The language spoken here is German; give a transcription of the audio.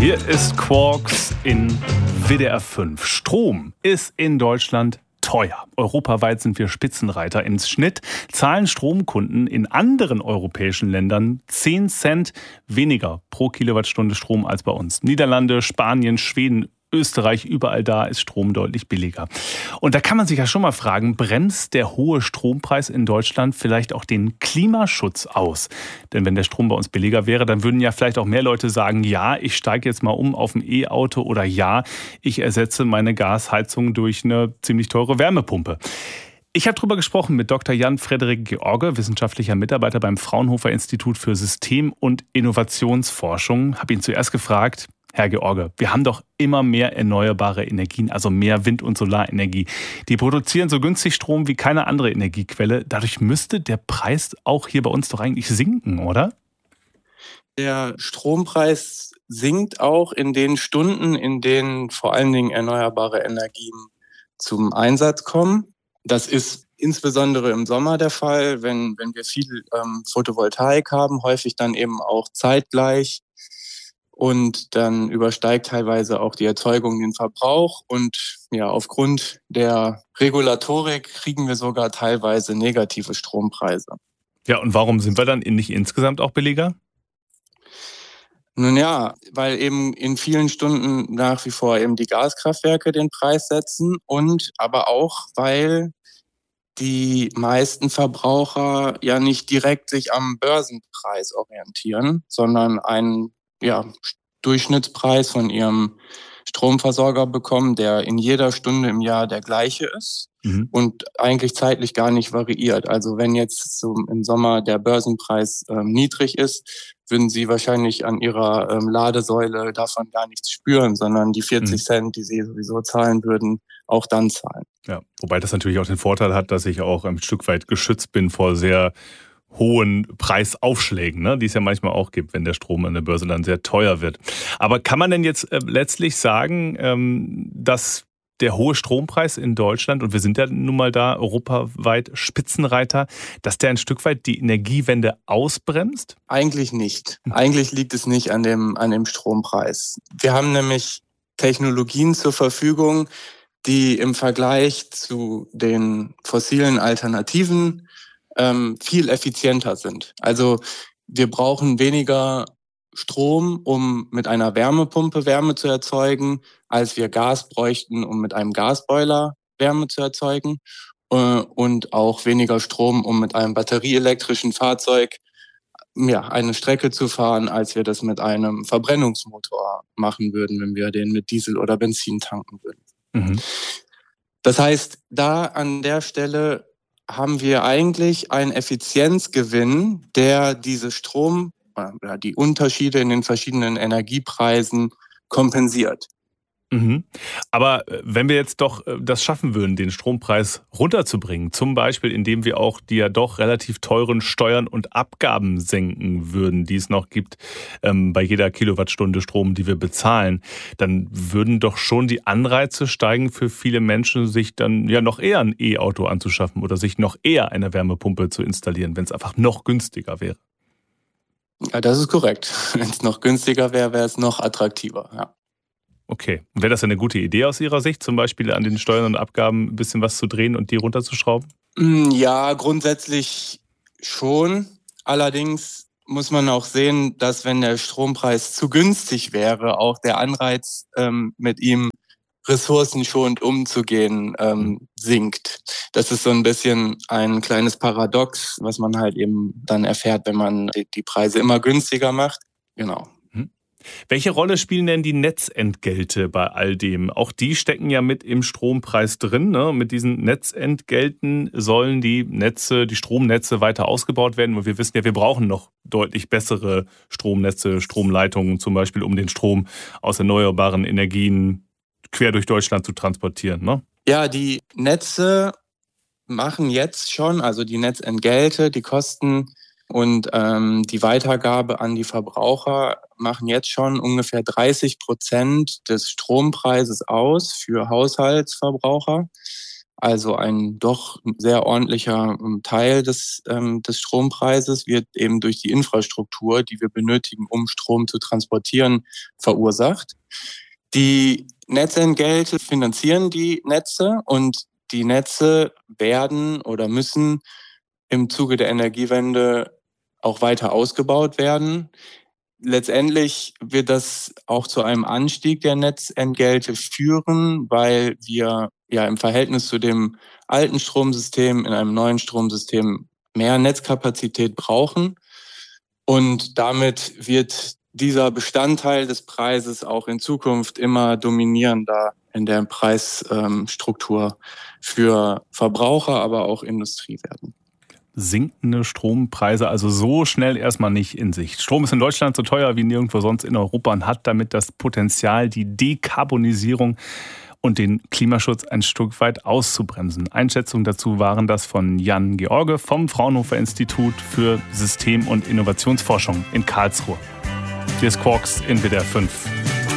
Hier ist Quarks in WDR 5. Strom ist in Deutschland teuer. Europaweit sind wir Spitzenreiter. Im Schnitt zahlen Stromkunden in anderen europäischen Ländern 10 Cent weniger pro Kilowattstunde Strom als bei uns. Niederlande, Spanien, Schweden, Österreich, überall da ist Strom deutlich billiger. Und da kann man sich ja schon mal fragen, bremst der hohe Strompreis in Deutschland vielleicht auch den Klimaschutz aus? Denn wenn der Strom bei uns billiger wäre, dann würden ja vielleicht auch mehr Leute sagen, ja, ich steige jetzt mal um auf ein E-Auto oder ja, ich ersetze meine Gasheizung durch eine ziemlich teure Wärmepumpe. Ich habe darüber gesprochen mit Dr. Jan-Frederik George, wissenschaftlicher Mitarbeiter beim Fraunhofer Institut für System- und Innovationsforschung. Habe ihn zuerst gefragt, Herr George, wir haben doch immer mehr erneuerbare Energien, also mehr Wind- und Solarenergie. Die produzieren so günstig Strom wie keine andere Energiequelle. Dadurch müsste der Preis auch hier bei uns doch eigentlich sinken, oder? Der Strompreis sinkt auch in den Stunden, in denen vor allen Dingen erneuerbare Energien zum Einsatz kommen. Das ist insbesondere im Sommer der Fall, wenn wir viel Photovoltaik haben, häufig dann eben auch zeitgleich. Und dann übersteigt teilweise auch die Erzeugung den Verbrauch. Und ja, aufgrund der Regulatorik kriegen wir sogar teilweise negative Strompreise. Ja, und warum sind wir dann nicht insgesamt auch billiger? Nun ja, weil eben in vielen Stunden nach wie vor eben die Gaskraftwerke den Preis setzen und aber auch, weil die meisten Verbraucher ja nicht direkt sich am Börsenpreis orientieren, sondern einen Durchschnittspreis von ihrem Stromversorger bekommen, der in jeder Stunde im Jahr der gleiche ist und eigentlich zeitlich gar nicht variiert. Also wenn jetzt so im Sommer der Börsenpreis niedrig ist, würden Sie wahrscheinlich an Ihrer Ladesäule davon gar nichts spüren, sondern die 40 Cent, die Sie sowieso zahlen würden, auch dann zahlen. Ja, wobei das natürlich auch den Vorteil hat, dass ich auch ein Stück weit geschützt bin vor sehr hohen Preisaufschlägen, ne, die es ja manchmal auch gibt, wenn der Strom an der Börse dann sehr teuer wird. Aber kann man denn jetzt letztlich sagen, dass der hohe Strompreis in Deutschland, und wir sind ja nun mal da europaweit Spitzenreiter, dass der ein Stück weit die Energiewende ausbremst? Eigentlich nicht. Eigentlich liegt es nicht an dem Strompreis. Wir haben nämlich Technologien zur Verfügung, die im Vergleich zu den fossilen Alternativen viel effizienter sind. Also wir brauchen weniger Strom, um mit einer Wärmepumpe Wärme zu erzeugen, als wir Gas bräuchten, um mit einem Gasboiler Wärme zu erzeugen. Und auch weniger Strom, um mit einem batterieelektrischen Fahrzeug eine Strecke zu fahren, als wir das mit einem Verbrennungsmotor machen würden, wenn wir den mit Diesel oder Benzin tanken würden. Das heißt, da an der Stelle haben wir eigentlich einen Effizienzgewinn, der diese die Unterschiede in den verschiedenen Energiepreisen kompensiert. Aber wenn wir jetzt doch das schaffen würden, den Strompreis runterzubringen, zum Beispiel indem wir auch die ja doch relativ teuren Steuern und Abgaben senken würden, die es noch gibt bei jeder Kilowattstunde Strom, die wir bezahlen, dann würden doch schon die Anreize steigen für viele Menschen, sich dann ja noch eher ein E-Auto anzuschaffen oder sich noch eher eine Wärmepumpe zu installieren, wenn es einfach noch günstiger wäre. Ja, das ist korrekt. Wenn es noch günstiger wäre, wäre es noch attraktiver, ja. Okay. Wäre das eine gute Idee aus Ihrer Sicht, zum Beispiel an den Steuern und Abgaben ein bisschen was zu drehen und die runterzuschrauben? Ja, grundsätzlich schon. Allerdings muss man auch sehen, dass wenn der Strompreis zu günstig wäre, auch der Anreiz, mit ihm ressourcenschonend umzugehen, sinkt. Das ist so ein bisschen ein kleines Paradox, was man halt eben dann erfährt, wenn man die Preise immer günstiger macht. Genau. Welche Rolle spielen denn die Netzentgelte bei all dem? Auch die stecken ja mit im Strompreis drin, ne? Mit diesen Netzentgelten sollen die Stromnetze weiter ausgebaut werden. Und wir wissen ja, wir brauchen noch deutlich bessere Stromnetze, Stromleitungen zum Beispiel, um den Strom aus erneuerbaren Energien quer durch Deutschland zu transportieren, ne? Ja, die Netze machen jetzt schon, also die Netzentgelte, die Kosten und die Weitergabe an die Verbraucher machen jetzt schon ungefähr 30% des Strompreises aus für Haushaltsverbraucher. also ein doch sehr ordentlicher Teil des Strompreises, wird eben durch die Infrastruktur, die wir benötigen, um Strom zu transportieren, verursacht. Die Netzentgelte finanzieren die Netze und die Netze werden oder müssen im Zuge der Energiewende auch weiter ausgebaut werden. Letztendlich wird das auch zu einem Anstieg der Netzentgelte führen, weil wir ja im Verhältnis zu dem alten Stromsystem in einem neuen Stromsystem mehr Netzkapazität brauchen. Und damit wird dieser Bestandteil des Preises auch in Zukunft immer dominierender in der Preisstruktur für Verbraucher, aber auch Industrie werden. Sinkende Strompreise also so schnell erstmal nicht in Sicht. Strom ist in Deutschland so teuer wie nirgendwo sonst in Europa und hat damit das Potenzial, die Dekarbonisierung und den Klimaschutz ein Stück weit auszubremsen. Einschätzungen dazu waren das von Jan George vom Fraunhofer Institut für System- und Innovationsforschung in Karlsruhe. Hier ist Quarks in WDR 5.